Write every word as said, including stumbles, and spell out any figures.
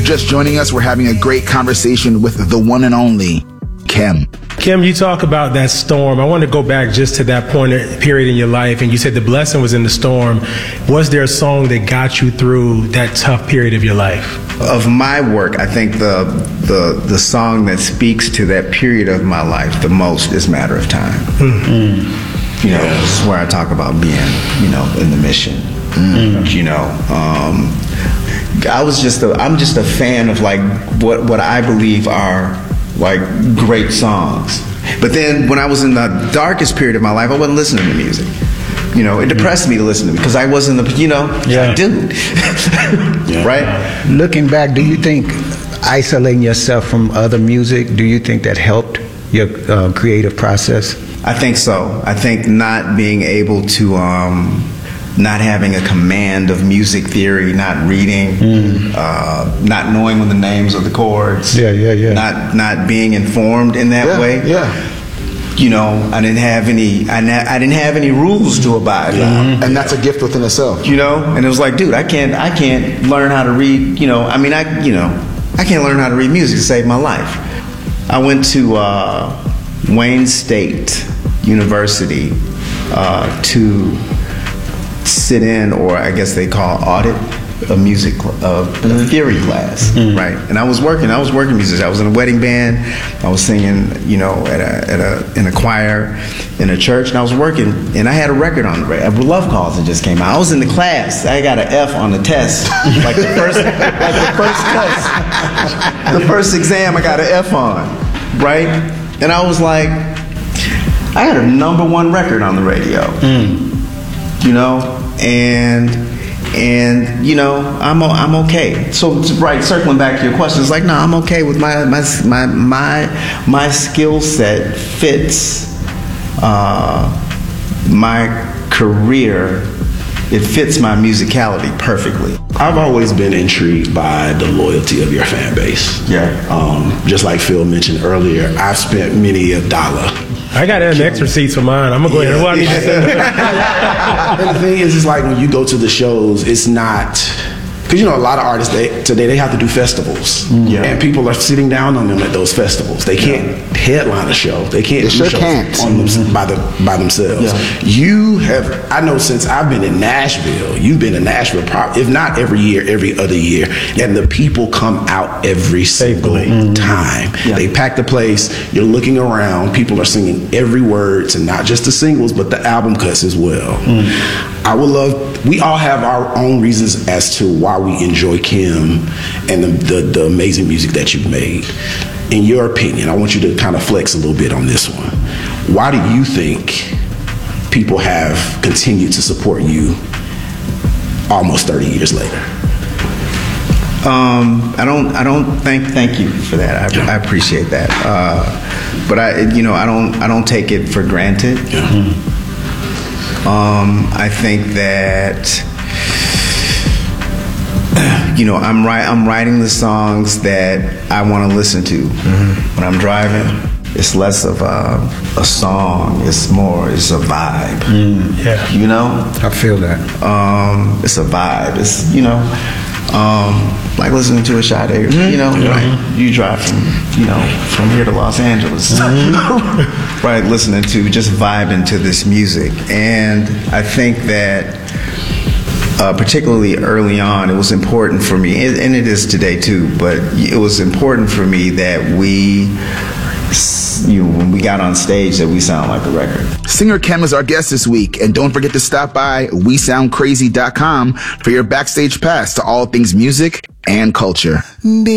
just joining us, we're having a great conversation with the one and only Kem. Kem, you talk about that storm. I want to go back just to that point period in your life, and you said the blessing was in the storm. Was there a song that got you through that tough period of your life? Of my work, I think the the the song that speaks to that period of my life the most is Matter of Time. Mm-hmm. You know, this is where I talk about being, you know, in the mission. Mm-hmm. You know, um, I was just a, I'm just a fan of like what what I believe are like great songs. But then when I was in the darkest period of my life, I wasn't listening to music. You know, it depressed me to listen to it because I wasn't the, you know, yeah. dude. Yeah. Right? Looking back, do you think isolating yourself from other music, do you think that helped your uh, creative process? I think so. I think not being able to, um, not having a command of music theory, not reading, mm. uh, not knowing the names of the chords. Yeah, yeah, yeah. Not not being informed in that yeah, way. Yeah. You know, I didn't have any. I, na- I didn't have any rules to abide by, mm-hmm. and that's a gift within itself. You know, and it was like, dude, I can't. I can't learn how to read. You know, I mean, I. You know, I can't learn how to read music to save my life. I went to uh, Wayne State University uh, to sit in, or I guess they call audit, a music uh, a theory class, mm-hmm. right? And I was working. I was working music. I was in a wedding band. I was singing, you know, at a at a in a choir, in a church, and I was working. And I had a record on the radio. Love Calls that just came out. I was in the class. I got an F on the test, like the first like the first test, the first exam. I got an F on, right? And I was like, I had a number one record on the radio, mm. you know, and. And you know, I'm I'm okay. So right, circling back to your question, it's like, no, I'm okay with my my my my, my skill set fits uh, my career. It fits my musicality perfectly. I've always been intrigued by the loyalty of your fan base. Yeah. Um, just like Phil mentioned earlier, I've spent many a dollar. I got M X receipts for mine. I'm gonna go yeah, ahead and yeah. And the thing is, it's like when you go to the shows, it's not because you know a lot of artists they, today they have to do festivals, yeah. and people are sitting down on them at those festivals. They can't yeah. headline a show. They can't. They do sure shows can't on them, mm-hmm. by the by themselves. Yeah. You have. I know since I've been in Nashville, you've been in Nashville, probably, if not every year, every other year, and the people come out every single mm-hmm. time. Yeah. They pack the place. You're looking around. People are singing every word, and not just the singles, but the album cuts as well. Mm-hmm. I would love. We all have our own reasons as to why we enjoy Kem and the, the, the amazing music that you've made. In your opinion, I want you to kind of flex a little bit on this one. Why do you think people have continued to support you almost thirty years later? Um, I don't. I don't think. Thank you for that. I, yeah. I appreciate that. Uh, but I, you know, I don't. I don't take it for granted. Yeah. Mm-hmm. Um, I think that, you know, I'm ri- I'm writing the songs that I want to listen to mm-hmm. when I'm driving. It's less of a, a song. It's more. It's a vibe. Mm, yeah. You know. I feel that. Um, it's a vibe. It's you know, um, like listening to a Sade. Mm-hmm. You know, yeah. right? You drive from you know from here to Los Angeles. Mm-hmm. Right, listening to, just vibing to this music. And I think that uh, particularly early on, it was important for me, and it is today too, but it was important for me that we, you know, when we got on stage, that we sound like a record. Singer Kem is our guest this week, and don't forget to stop by we sound crazy dot com for your backstage pass to all things music and culture.